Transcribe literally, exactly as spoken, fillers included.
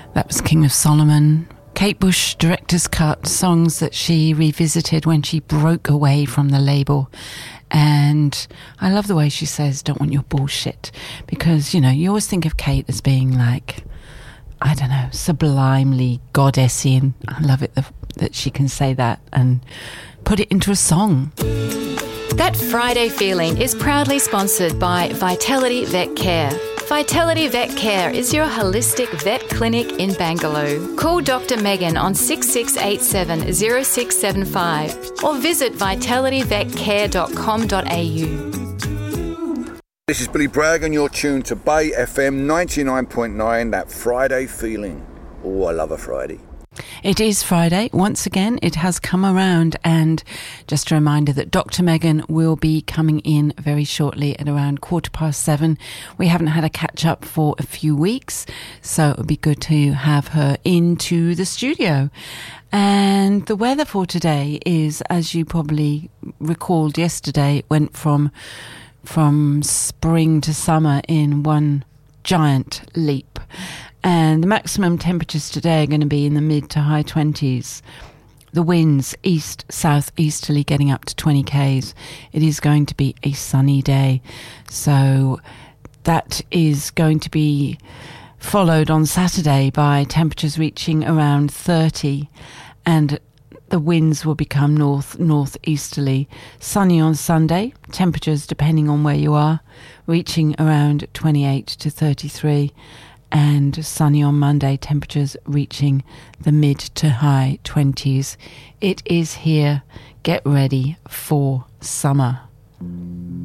That was King of Solomon. Kate Bush director's cut, songs that she revisited when she broke away from the label. And I love the way she says, don't want your bullshit. Because, you know, you always think of Kate as being like, I don't know, sublimely goddessy. And I love it that she can say that and put it into a song. That Friday Feeling is proudly sponsored by Vitality Vet Care. Vitality Vet Care is your holistic vet clinic in Bangalore. Call Doctor Megan on six six eight seven zero six seven five or visit vitality vet care dot com dot a u. This is Billy Bragg and you're tuned to Bay F M ninety-nine point nine, That Friday Feeling. Oh, I love a Friday. It is Friday. Once again, it has come around, and just a reminder that Doctor Megan will be coming in very shortly at around quarter past seven. We haven't had a catch up for a few weeks, so it would be good to have her into the studio. And the weather for today is, as you probably recalled yesterday, it went from from spring to summer in one giant leap. And the maximum temperatures today are going to be in the mid to high twenties. The winds east, southeasterly getting up to twenty kays. It is going to be a sunny day. So that is going to be followed on Saturday by temperatures reaching around thirty. And the winds will become north, northeasterly. Sunny on Sunday. Temperatures, depending on where you are, reaching around twenty-eight to thirty-three. And sunny on Monday, temperatures reaching the mid to high twenties. It is here. Get ready for summer.